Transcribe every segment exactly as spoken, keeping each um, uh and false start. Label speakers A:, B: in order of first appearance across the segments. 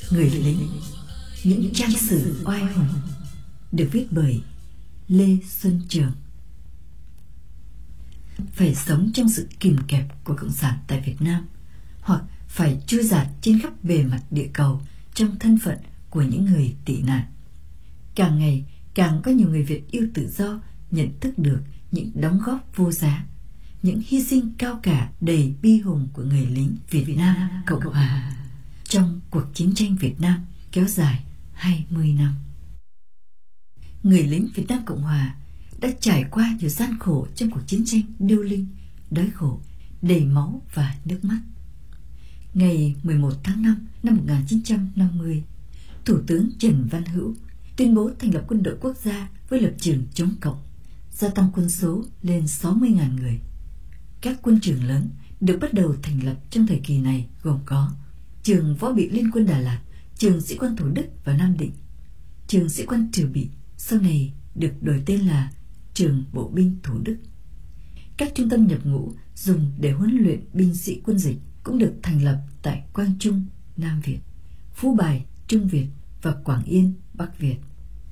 A: Người lính, những trang sử oai hùng, được viết bởi Lê Xuân Trường. Phải sống trong sự kìm kẹp của Cộng sản tại Việt Nam, hoặc phải trôi dạt trên khắp bề mặt địa cầu trong thân phận của những người tị nạn. Càng ngày càng có nhiều người Việt yêu tự do nhận thức được những đóng góp vô giá, những hy sinh cao cả đầy bi hùng của người lính Việt Nam Cộng Hòa trong cuộc chiến tranh Việt Nam kéo dài hai mươi năm. Người lính Việt Nam Cộng Hòa đã trải qua nhiều gian khổ trong cuộc chiến tranh điêu linh, đói khổ, đầy máu và nước mắt. Ngày mười một tháng năm năm một nghìn chín trăm năm mươi, Thủ tướng Trần Văn Hữu tuyên bố thành lập quân đội quốc gia với lập trường chống cộng, gia tăng quân số lên sáu mươi nghìn người. Các quân trường lớn được bắt đầu thành lập trong thời kỳ này gồm có trường Võ bị Liên quân Đà Lạt, trường Sĩ quan Thủ Đức và Nam Định, trường Sĩ quan Trừ Bị, sau này được đổi tên là trường Bộ binh Thủ Đức. Các trung tâm nhập ngũ dùng để huấn luyện binh sĩ quân dịch cũng được thành lập tại Quang Trung, Nam Việt, Phú Bài, Trung Việt và Quảng Yên, Bắc Việt.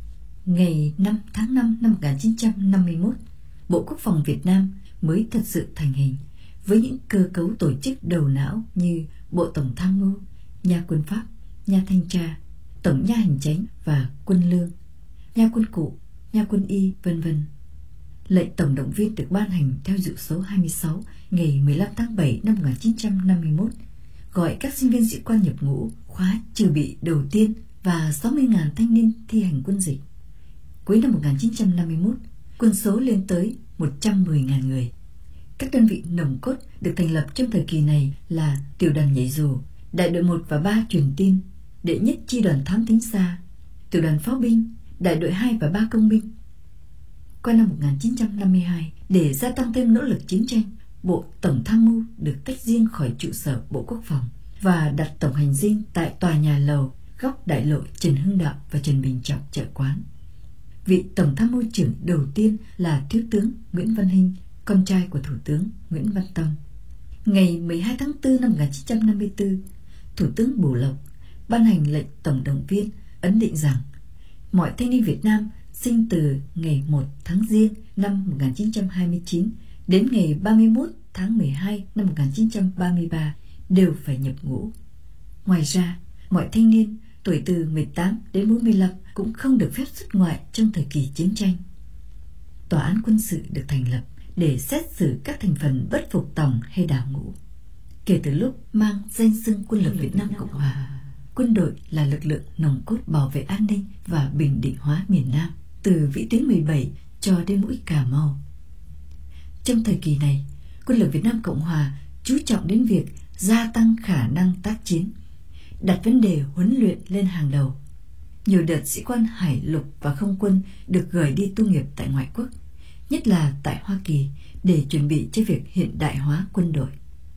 A: Ngày năm tháng năm năm một nghìn chín trăm năm mươi mốt, Bộ Quốc phòng Việt Nam mới thật sự thành hình với những cơ cấu tổ chức đầu não như Bộ Tổng Tham mưu, Nha Quân Pháp, Nha Thanh tra, Tổng Nha Hành chánh và Quân lương, Nha Quân cụ, Nha Quân y, vân vân. Lệnh tổng động viên được ban hành theo dụ số hai mươi sáu ngày mười lăm tháng bảy năm một nghìn chín trăm năm mươi mốt, gọi các sinh viên sĩ quan nhập ngũ khóa Trừ Bị đầu tiên và sáu mươi nghìn thanh niên thi hành quân dịch. Cuối năm một nghìn chín trăm năm mươi mốt, quân số lên tới một trăm mười nghìn người. Các đơn vị nòng cốt được thành lập trong thời kỳ này là tiểu đoàn nhảy dù, đại đội một và ba truyền tin, đệ nhất chi đoàn thám thính xa, tiểu đoàn pháo binh, đại đội hai và ba công binh. Qua năm một nghìn chín trăm năm mươi hai, để gia tăng thêm nỗ lực chiến tranh, Bộ Tổng Tham mưu được tách riêng khỏi trụ sở Bộ Quốc phòng và đặt tổng hành dinh tại tòa nhà lầu góc đại lộ Trần Hưng Đạo và Trần Bình Trọng, Chợ Quán. Vị Tổng Tham mưu trưởng đầu tiên là Thiếu tướng Nguyễn Văn Hinh, con trai của Thủ tướng Nguyễn Văn Tâm. Ngày mười hai tháng tư năm một nghìn chín trăm năm mươi tư, Thủ tướng Bửu Lộc ban hành lệnh tổng động viên ấn định rằng mọi thanh niên Việt Nam sinh từ ngày một tháng Giêng năm một nghìn chín trăm hai mươi chín đến ngày ba mươi mốt tháng mười hai năm một nghìn chín trăm ba mươi ba đều phải nhập ngũ. Ngoài ra, mọi thanh niên tuổi từ mười tám đến bốn mươi lăm cũng không được phép xuất ngoại trong thời kỳ chiến tranh. Tòa án quân sự được thành lập để xét xử các thành phần bất phục tòng hay đào ngũ. Kể từ lúc mang danh xưng Quân lực Việt Nam Cộng Hòa, quân đội là lực lượng nòng cốt bảo vệ an ninh và bình định hóa miền Nam, từ vĩ tuyến mười bảy cho đến mũi Cà Mau. Trong thời kỳ này, Quân lực Việt Nam Cộng Hòa chú trọng đến việc gia tăng khả năng tác chiến, đặt vấn đề huấn luyện lên hàng đầu. Nhiều đợt sĩ quan hải lục và không quân được gửi đi tu nghiệp tại ngoại quốc, nhất là tại Hoa Kỳ, để chuẩn bị cho việc hiện đại hóa quân đội.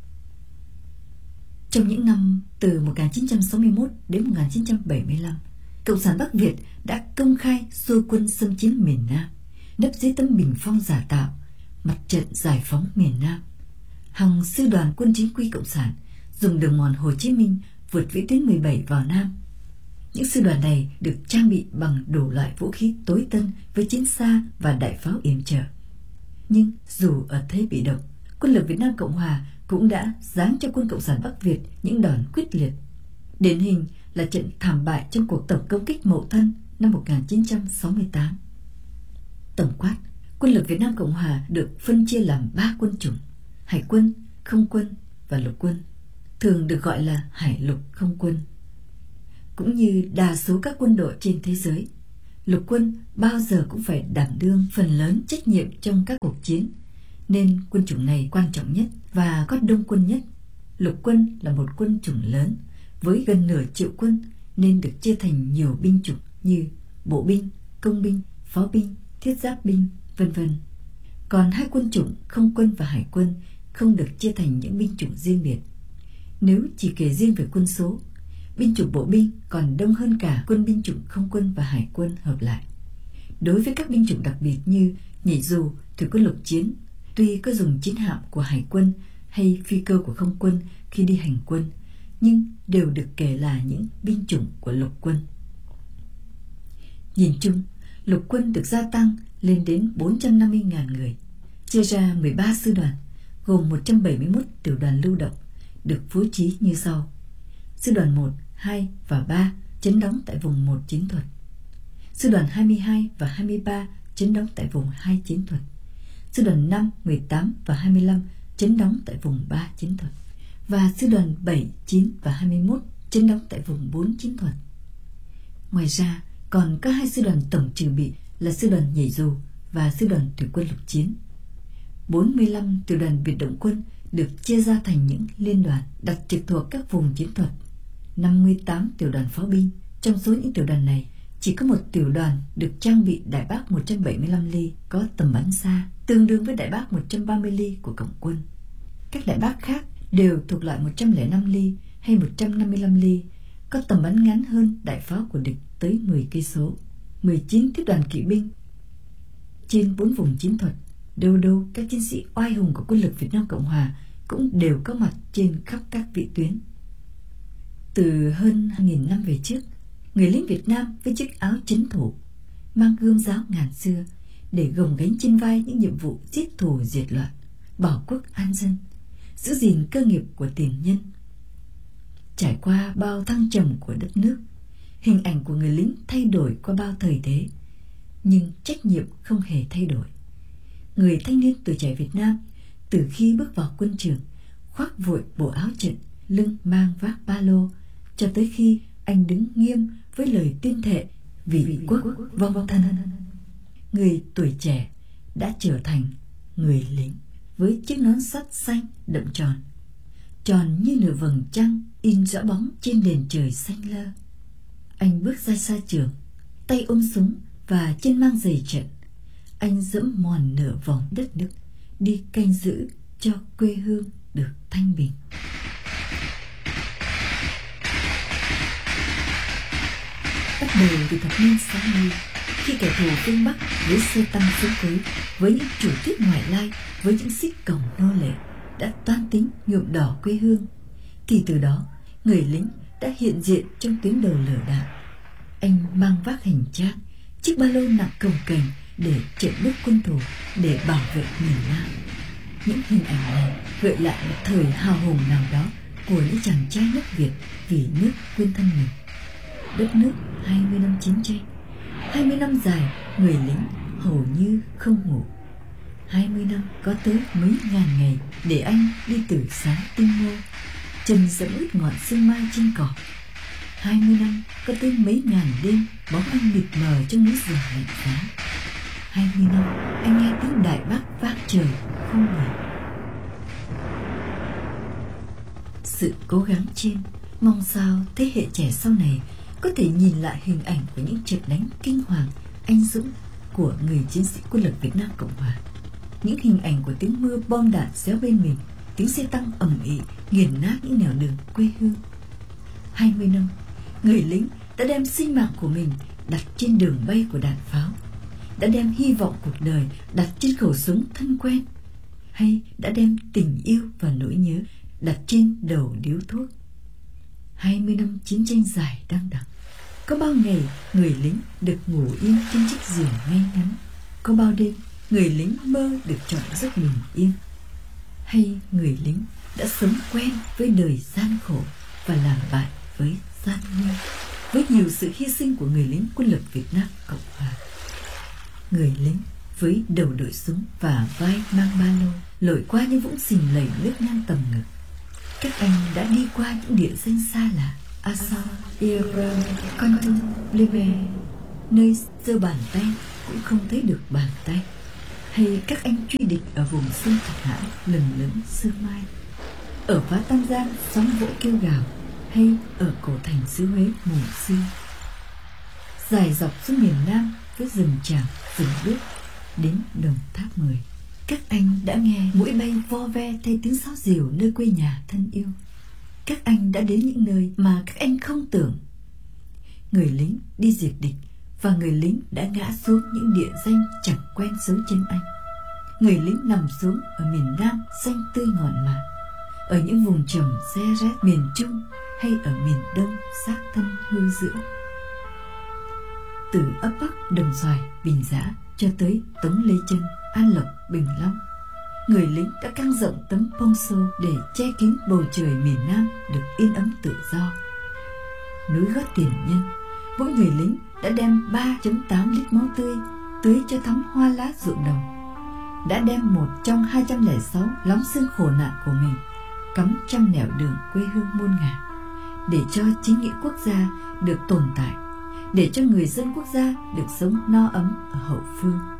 A: Trong những năm từ một nghìn chín trăm sáu mươi mốt đến một nghìn chín trăm bảy mươi lăm, Cộng sản Bắc Việt đã công khai xua quân xâm chiếm miền Nam, nấp dưới tấm bình phong giả tạo Mặt trận Giải phóng miền Nam. Hàng sư đoàn quân chính quy Cộng sản dùng đường mòn Hồ Chí Minh vượt vĩ tuyến mười bảy vào Nam. Những sư đoàn này được trang bị bằng đủ loại vũ khí tối tân với chiến xa và đại pháo yểm trở. Nhưng dù ở thế bị động, Quân lực Việt Nam Cộng Hòa cũng đã giáng cho quân Cộng sản Bắc Việt những đòn quyết liệt. Điển hình là trận thảm bại trong cuộc tổng công kích Mậu Thân năm một nghìn chín trăm sáu mươi tám. Tổng quát, Quân lực Việt Nam Cộng Hòa được phân chia làm ba quân chủng: Hải quân, Không quân và Lục quân, thường được gọi là Hải lục không quân. Cũng như đa số các quân đội trên thế giới, Lục quân bao giờ cũng phải đảm đương phần lớn trách nhiệm trong các cuộc chiến, nên quân chủng này quan trọng nhất và có đông quân nhất. Lục quân là một quân chủng lớn với gần nửa triệu quân, nên được chia thành nhiều binh chủng như bộ binh, công binh, pháo binh, thiết giáp binh, vân vân. Còn hai quân chủng Không quân và Hải quân không được chia thành những binh chủng riêng biệt. Nếu chỉ kể riêng về quân số, binh chủng bộ binh còn đông hơn cả quân binh chủng Không quân và Hải quân hợp lại. Đối với các binh chủng đặc biệt như nhảy dù, thủy quân lục chiến, tuy có dùng chiến hạm của Hải quân hay phi cơ của Không quân khi đi hành quân, nhưng đều được kể là những binh chủng của lục quân. Nhìn chung, lục quân được gia tăng lên đến bốn trăm năm mươi nghìn người, chia ra mười ba sư đoàn, gồm một trăm bảy mươi mốt tiểu đoàn lưu động, được phối trí như sau. Sư đoàn một, hai và ba chấn đóng tại vùng một chiến thuật. Sư đoàn hai mươi hai và hai mươi ba chấn đóng tại vùng hai chiến thuật. Sư đoàn năm, mười tám và hai mươi lăm chấn đóng tại vùng ba chiến thuật. Và sư đoàn bảy, chín và hai mươi mốt chấn đóng tại vùng bốn chiến thuật. Ngoài ra, còn có hai sư đoàn tổng trừ bị là sư đoàn nhảy dù và sư đoàn thủy quân lục chiến. bốn mươi lăm tiểu đoàn biệt động quân được chia ra thành những liên đoàn đặt trực thuộc các vùng chiến thuật. năm mươi tám tiểu đoàn pháo binh, trong số những tiểu đoàn này chỉ có một tiểu đoàn được trang bị đại bác một trăm bảy mươi lăm ly có tầm bắn xa, tương đương với đại bác một trăm ba mươi ly của cộng quân. Các đại bác khác đều thuộc loại một trăm lẻ năm ly hay một trăm năm mươi lăm ly, có tầm bắn ngắn hơn đại pháo của địch tới mười cây số. mười chín tiếp đoàn kỵ binh trên bốn vùng chiến thuật, đâu đâu các chiến sĩ oai hùng của quân lực Việt Nam Cộng Hòa cũng đều có mặt trên khắp các vị tuyến. Từ hơn hai nghìn năm về trước, người lính Việt Nam với chiếc áo trấn thủ, mang gươm giáo ngàn xưa để gồng gánh trên vai những nhiệm vụ giết thù diệt loạn, bảo quốc an dân, giữ gìn cơ nghiệp của tiền nhân. Trải qua bao thăng trầm của đất nước, hình ảnh của người lính thay đổi qua bao thời thế, nhưng trách nhiệm không hề thay đổi. Người thanh niên tuổi trẻ Việt Nam từ khi bước vào quân trường, khoác vội bộ áo trận, lưng mang vác ba lô, cho tới khi anh đứng nghiêm với lời tuyên thệ vì quốc vong thân. Người tuổi trẻ đã trở thành người lính với chiếc nón sắt xanh đậm tròn, tròn như nửa vầng trăng in rõ bóng trên nền trời xanh lơ. Anh bước ra xa trường, tay ôm súng và chân mang giày trận. Anh dẫm mòn nửa vòng đất nước, đi canh giữ cho quê hương được thanh bình. Bắt đầu từ thập niên sáu mươi, khi kẻ thù phương Bắc với xe tăng xuống cưới, với những chủ tiết ngoại lai, với những xích cổng nô lệ đã toan tính nhuộm đỏ quê hương, thì từ đó người lính đã hiện diện trong tuyến đầu lửa đạn. Anh mang vác hành trang, chiếc ba lô nặng cồng kềnh để chặn bước quân thù, để bảo vệ miền Nam. Những hình ảnh này gợi lại một thời hào hùng nào đó của những chàng trai nước Việt vì nước quên thân mình. Đất nước hai mươi năm chiến tranh, hai mươi năm dài người lính hầu như không ngủ. hai mươi năm có tới mấy ngàn ngày để anh đi từ sáng tinh mơ, chân dẫm ướt ngọn sương mai trên cỏ. hai mươi năm có tới mấy ngàn đêm bóng anh mịt mờ trong núi rừng lạnh giá. hai mươi năm anh nghe tiếng đại bác vang trời không ngừng. Sự cố gắng trên mong sao thế hệ trẻ sau này có thể nhìn lại hình ảnh của những trận đánh kinh hoàng, anh dũng của người chiến sĩ quân lực Việt Nam Cộng Hòa. Những hình ảnh của tiếng mưa bom đạn réo bên mình, tiếng xe tăng ầm ĩ nghiền nát những nẻo đường quê hương. hai mươi năm, người lính đã đem sinh mạng của mình đặt trên đường bay của đạn pháo, đã đem hy vọng cuộc đời đặt trên khẩu súng thân quen, hay đã đem tình yêu và nỗi nhớ đặt trên đầu điếu thuốc. hai mươi năm chiến tranh dài đăng đẳng, có bao ngày người lính được ngủ yên trên chiếc giường ngay ngắn, có bao đêm người lính mơ được chọn giấc bình yên, hay người lính đã sống quen với đời gian khổ và làm bạn với gian nguy, với nhiều sự hy sinh của người lính quân lực Việt Nam Cộng Hòa. Người lính với đầu đội súng và vai mang ba lô lội qua những vũng xình lầy nước ngang tầm ngực. Các anh đã đi qua những địa danh xa lạ Assam, Iran, Kontum, Libe, nơi giơ bàn tay cũng không thấy được bàn tay, hay các anh truy địch ở vùng sông Thạch Hãn lừng lững sương mai, ở Phá Tam Giang sóng vỗ kêu gào, hay ở cổ thành xứ Huế mù sương. Dài dọc xuống miền Nam với rừng tràm, rừng đước đến Đồng Tháp Mười, các anh đã nghe mũi bay vo ve thay tiếng sáo diều nơi quê nhà thân yêu. Các anh đã đến những nơi mà các anh không tưởng. Người lính đi diệt địch, và người lính đã ngã xuống những địa danh chẳng quen dấu chân anh. Người lính nằm xuống ở miền Nam xanh tươi ngọn mạ, ở những vùng trồng xe rét miền Trung, hay ở miền Đông xác thân hư dưỡng. Từ ấp Bắc, Đồng Xoài, Bình Giã cho tới Tống Lê Chân, An Lộc, Bình Long, người lính đã căng rộng tấm poncho để che kín bầu trời miền Nam được yên ấm tự do. Núi Gót Tiền Nhân, mỗi người lính đã đem ba phẩy tám lít máu tươi tưới cho thắm hoa lá ruộng đồng, đã đem một trong hai trăm lẻ sáu lóng xương khổ nạn của mình cắm trong nẻo đường quê hương muôn ngàn, để cho chính nghĩa quốc gia được tồn tại, để cho người dân quốc gia được sống no ấm ở hậu phương.